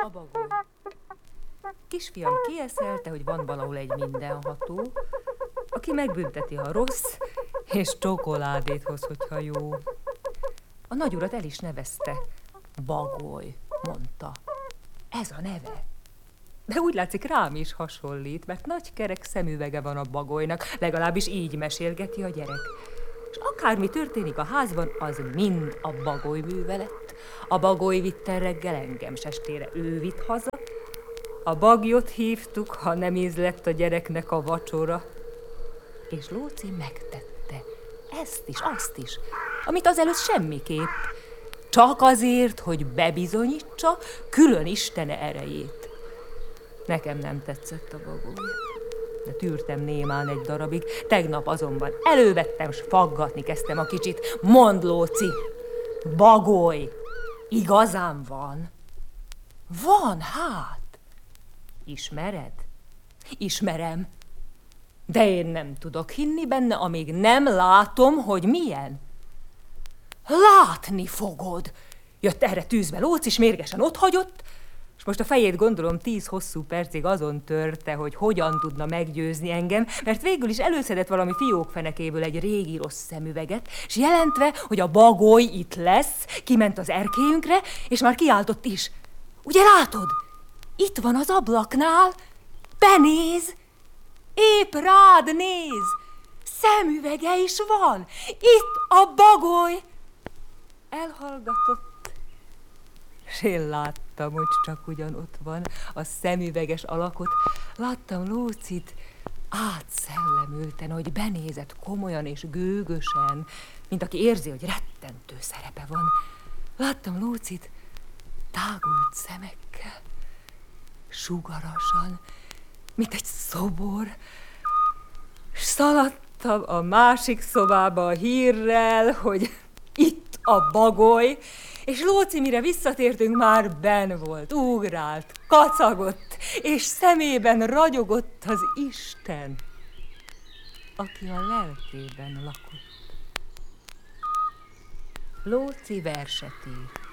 A bagoly. Kisfiam kieszelte, hogy van valahol egy mindenható, aki megbünteti, ha rossz, és csokoládét hoz, hogyha jó. A nagyurat el is nevezte. Bagoly, mondta. Ez a neve. De úgy látszik, rám is hasonlít, mert nagy kerek szemüvege van a bagolynak, legalábbis így mesélgeti a gyerek. És akármi történik a házban, az mind a bagoly művelet. A bagoly vitt el reggel, engem s estére ő vitt haza. A bagyot hívtuk, ha nem ízlett a gyereknek a vacsora. És Lóci megtette ezt is, azt is, amit azelőtt semmiképp. Csak azért, hogy bebizonyítsa külön Istene erejét. Nekem nem tetszett a bagoly, de tűrtem némán egy darabig. Tegnap azonban elővettem, s faggatni kezdtem a kicsit. Mondd, Lóci, bagoly igazán van? Van, hát. Ismered? Ismerem. De én nem tudok hinni benne, amíg nem látom, hogy milyen. Látni fogod! Jött erre tűzbe Lóci, és mérgesen otthagyott, és most a fejét gondolom 10 hosszú percig azon törte, hogy hogyan tudna meggyőzni engem, mert végül is előszedett valami fiókfenekéből egy régi rossz szemüveget, és jelentve, hogy a bagoly itt lesz, kiment az erkélyünkre, és már kiáltott is. Ugye látod? Itt van az ablaknál, benéz, épp rád néz, szemüvege is van, itt a bagoly. Elhallgatott, s én láttam, hogy csak ugyan ott van a szemüveges alakot. Láttam Lócit átszellemülten, hogy benézett komolyan és gőgösen, mint aki érzi, hogy rettentő szerepe van. Láttam Lócit tágult szemekkel, sugarasan, mint egy szobor, s szaladtam a másik szobába a hírrel, hogy itt a bagoly, és Lóci, mire visszatértünk, már benn volt, ugrált, kacagott, és szemében ragyogott az Isten, aki a lelkében lakott. Lóci verset ír.